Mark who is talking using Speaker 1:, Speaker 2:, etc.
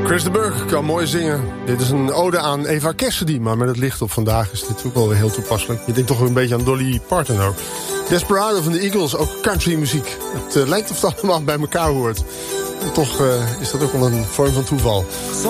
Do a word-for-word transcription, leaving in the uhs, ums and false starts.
Speaker 1: Chris de Burgh kan mooi zingen. Dit is een ode aan Eva Cassidy, maar met het licht op vandaag is dit ook wel weer heel toepasselijk. Je denkt toch een beetje aan Dolly Parton ook. Desperado van de Eagles, ook country muziek. Het uh, lijkt of het allemaal bij elkaar hoort. En toch uh, is dat ook wel een vorm van toeval.